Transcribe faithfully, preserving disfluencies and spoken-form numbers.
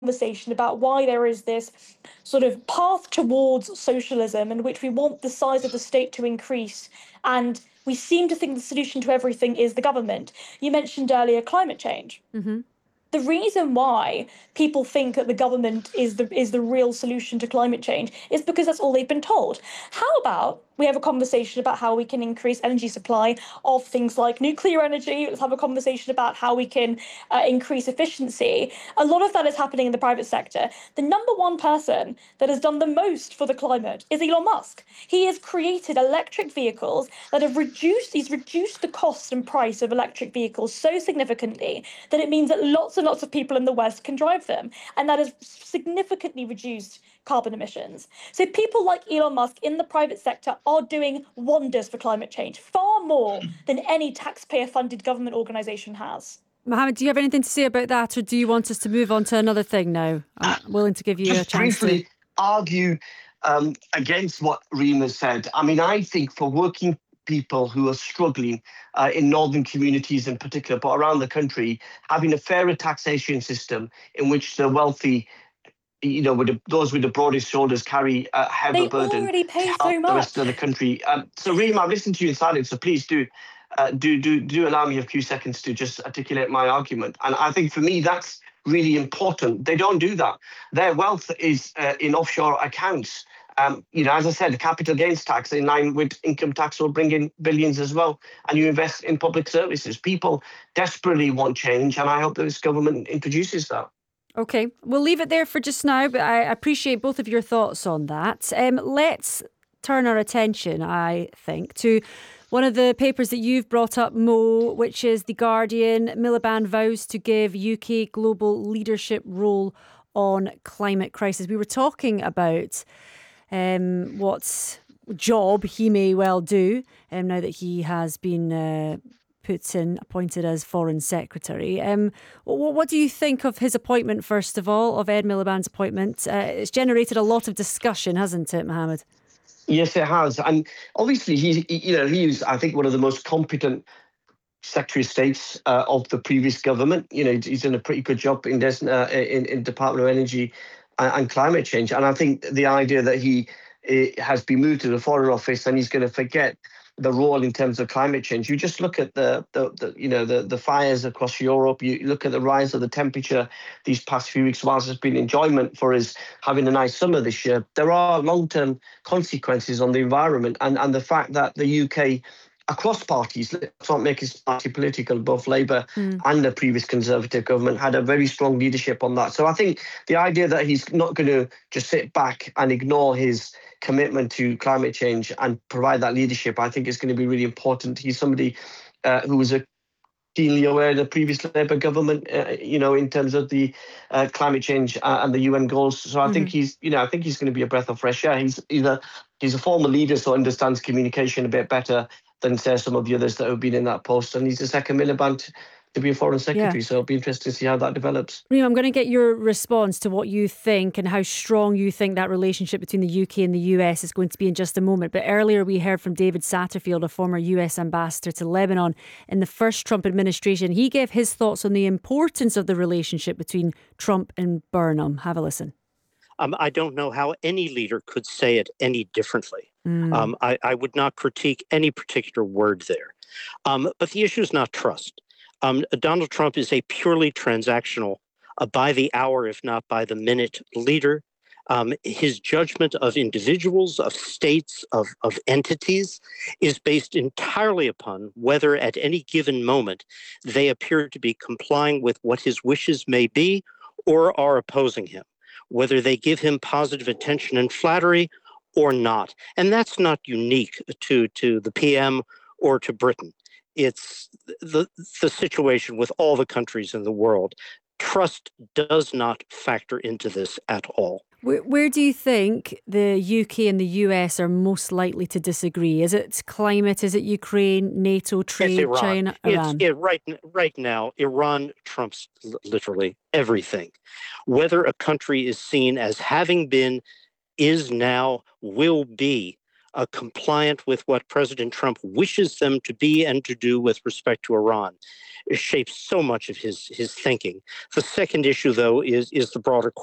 conversation about why there is this sort of path towards socialism in which we want the size of the state to increase, and we seem to think the solution to everything is the government. You mentioned earlier climate change. Mm-hmm. The reason why people think that the government is the is the real solution to climate change is because that's all they've been told. How about we have a conversation about how we can increase energy supply of things like nuclear energy? Let's have a conversation about how we can uh, increase efficiency. A lot of that is happening in the private sector. The number one person that has done the most for the climate is Elon Musk. He has created electric vehicles that have reduced, he's reduced the cost and price of electric vehicles so significantly that it means that lots and lots of people in the West can drive them. And that has significantly reduced carbon emissions. So people like Elon Musk in the private sector are doing wonders for climate change, far more than any taxpayer-funded government organisation has. Mohammed, do you have anything to say about that, or do you want us to move on to another thing now? I'm willing to give you Just a chance briefly to argue um, against what Rima said. I mean, I think for working people who are struggling uh, in northern communities in particular, but around the country, having a fairer taxation system in which the wealthy, you know, with the, those with the broadest shoulders carry a heavier They burden already to pay help so the rest much. of the country. Um, so, Rima, I've listened to you in silence, so please do, uh, do, do, do allow me a few seconds to just articulate my argument. And I think for me, that's really important. They don't do that. Their wealth is uh, in offshore accounts. Um, you know, as I said, capital gains tax in line with income tax will bring in billions as well. And you invest in public services. People desperately want change, and I hope that this government introduces that. Okay, we'll leave it there for just now, but I appreciate both of your thoughts on that. Um, let's turn our attention, I think, to one of the papers that you've brought up, Mo, which is The Guardian. Miliband vows to give U K global leadership role on climate crisis. We were talking about um, what job he may well do um, now that he has been uh, put in, appointed as Foreign Secretary. Um, what, what do you think of his appointment, first of all, of Ed Miliband's appointment? Uh, it's generated a lot of discussion, hasn't it, Mohammed? Yes, it has. And obviously, he's, you know, he's, I think, one of the most competent Secretary of States uh, of the previous government. You know, he's done a pretty good job in this, uh, in, in Department of Energy and, and climate change. And I think the idea that he uh, has been moved to the Foreign Office and he's going to forget the role in terms of climate change. You just look at the, the, the you know, the, the fires across Europe. You look at the rise of the temperature these past few weeks. Whilst there's been enjoyment for us having a nice summer this year, there are long-term consequences on the environment. And, and the fact that the U K, across parties, let's not make his party political, both Labour mm. and the previous Conservative government had a very strong leadership on that. So I think the idea that he's not going to just sit back and ignore his commitment to climate change and provide that leadership, I think is going to be really important. He's somebody uh, who was a keenly aware of the previous Labour government, uh, you know, in terms of the uh, climate change uh, and the U N goals. So I mm-hmm. think he's, you know, I think he's going to be a breath of fresh air. He's either he's a former leader, so understands communication a bit better than say some of the others that have been in that post, and he's the second Miliband to be a foreign secretary. Yeah. So it'll be interesting to see how that develops. Rima, I'm going to get your response to what you think and how strong you think that relationship between the U K and the U S is going to be in just a moment. But earlier we heard from David Satterfield, a former U S ambassador to Lebanon in the first Trump administration. He gave his thoughts on the importance of the relationship between Trump and Burnham. Have a listen. Um, I don't know how any leader could say it any differently. Mm. Um, I, I would not critique any particular word there. Um, but the issue is not trust. Um, Donald Trump is a purely transactional, uh, by the hour, if not by the minute, leader. Um, his judgment of individuals, of states, of, of entities is based entirely upon whether at any given moment they appear to be complying with what his wishes may be or are opposing him, whether they give him positive attention and flattery or not. And that's not unique to, to the P M or to Britain. It's the, the situation with all the countries in the world. Trust does not factor into this at all. Where, where do you think the U K and the U S are most likely to disagree? Is it climate? Is it Ukraine, NATO, trade, Iran. China, Iran? It's, it, right, right now, Iran trumps literally everything. Whether a country is seen as having been, is now, will be uh, compliant with what President Trump wishes them to be and to do with respect to Iran. It shapes so much of his his thinking. The second issue, though, is is the broader